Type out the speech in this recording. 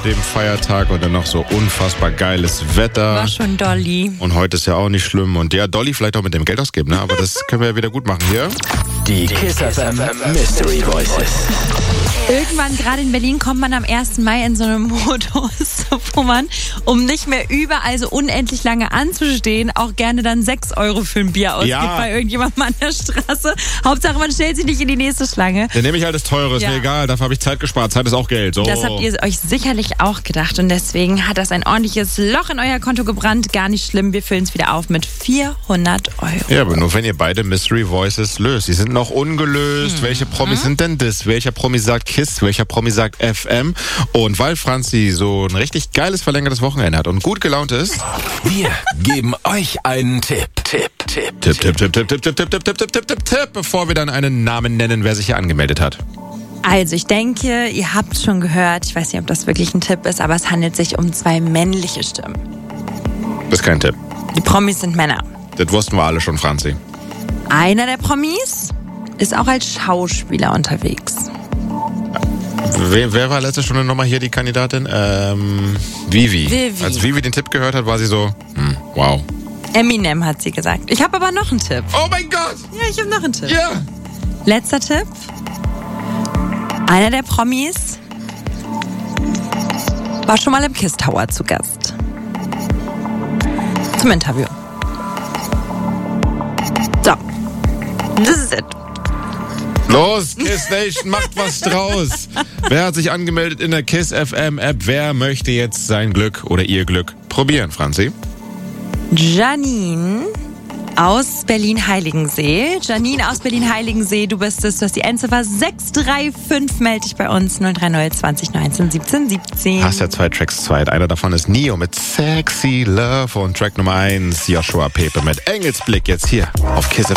dem Feiertag und dann noch so unfassbar geiles Wetter. War schon Dolly. Und heute ist ja auch nicht schlimm. Und ja, Dolly vielleicht auch mit dem Geld ausgeben, ne? Aber das können wir ja wieder gut machen hier. Die Kiss FM Mystery Voices. Irgendwann, gerade in Berlin, kommt man am 1. Mai in so einem Modus, wo man, um nicht mehr überall so unendlich lange anzustehen, auch gerne dann 6 € für ein Bier ausgibt bei irgendjemandem an der Straße. Hauptsache, man stellt sich nicht in die nächste Schlange. Dann nehme ich halt das Teure, ist mir egal. Dafür habe ich Zeit gespart. Zeit ist auch Geld. So. Das habt ihr euch sicherlich auch gedacht. Und deswegen hat das ein ordentliches Loch in euer Konto gebrannt. Gar nicht schlimm, wir füllen es wieder auf mit 400 €. Ja, aber nur wenn ihr beide Mystery Voices löst. Die sind noch ungelöst. Welche Promis sind denn das? Welcher Promi sagt KISS? Welcher Promi sagt FM? Und weil Franzi so ein richtig geiles verlängertes Wochenende hat und gut gelaunt ist, wir geben euch einen Tipp. Tipp, bevor wir dann einen Namen nennen, wer sich hier angemeldet hat. Also ich denke, ihr habt schon gehört, ich weiß nicht, ob das wirklich ein Tipp ist, aber es handelt sich um 2 männliche Stimmen. Das ist kein Tipp. Die Promis sind Männer. Das wussten wir alle schon, Franzi. Einer der Promis ist auch als Schauspieler unterwegs. Wer war letzte Stunde nochmal hier die Kandidatin? Vivi. Als Vivi den Tipp gehört hat, war sie so, wow. Eminem hat sie gesagt. Ich habe aber noch einen Tipp. Oh mein Gott! Ja, ich habe noch einen Tipp. Ja! Letzter Tipp. Einer der Promis war schon mal im KISS Tower zu Gast. Zum Interview. So. Das ist it. Los, KISS Nation, macht was draus. Wer hat sich angemeldet in der KISS FM App? Wer möchte jetzt sein Glück oder ihr Glück probieren, Franzi? Janine aus Berlin-Heiligendsee. Janine aus Berlin-Heiligendsee, du bist es. Du hast die Endziffer 635. Meld dich bei uns 030 20 19 17 17. Hast ja 2 Tracks Zeit. Einer davon ist Neo mit Sexy Love und Track Nummer 1 Joshua Pepe mit Engelsblick jetzt hier auf KISS FM.